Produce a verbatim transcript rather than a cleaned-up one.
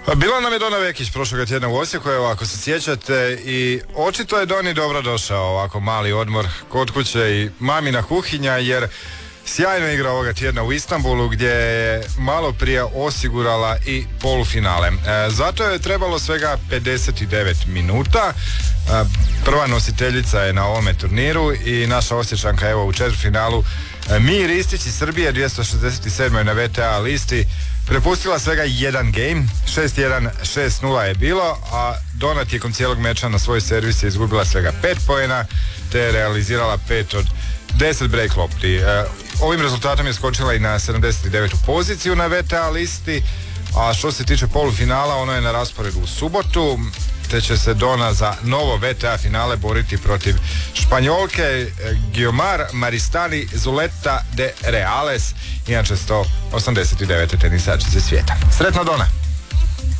Bila nam je Dona Vekić prošloga tjedna u Osijeku, evo ako se sjećate, i očito je Doni dobro došao ovako mali odmor kod kuće i mamina kuhinja, jer sjajno igra ovoga tjedna u Istanbulu gdje je malo prije osigurala i polufinale. E, zato je trebalo svega pedeset devet minuta. E, prva nositeljica je na ovome turniru i naša Osječanka evo u četvrtfinalu e, Mir Ristić iz Srbije, dvjesto šezdeset sedam na V T A listi, prepustila svega jedan game, šest jedan, šest nula je bilo, a Dona tijekom cijelog meča na svoj servis je izgubila svega pet poena, te je realizirala pet od deset break lopti. E, ovim rezultatom je skočila i na sedamdeset devetu poziciju na V T A listi, a što se tiče polufinala, ono je na rasporedu u subotu, te će se Dona za novo V T A finale boriti protiv Španjolke Guiomar Maristani Zuleta de Reales, inače sto osamdeset devete tenisačice svijeta. Sretno Dona!